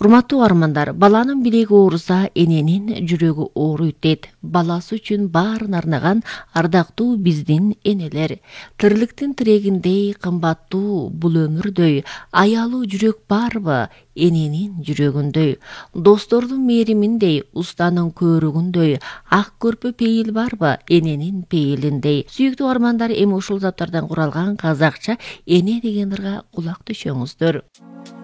Урматтуу армандар, баланын билеги ооруса эненин жүрөгү ооруйт дейт. Баласы үчүн баарын арнаган ардактуу биздин энелер. Тирликтин тирегиндей кымбаттуу бул өмүрдөй аялуу жүрөк барбы эненин жүрөгүндөй. Достордун мээриминдей, устанын көрүгүндөй ак көрпө пейил барбы эненин пейилиндей. Сүйүктүү армандар, эми ушул заттардан куралган казакча эне деген ырга кулак түшөңүздөр.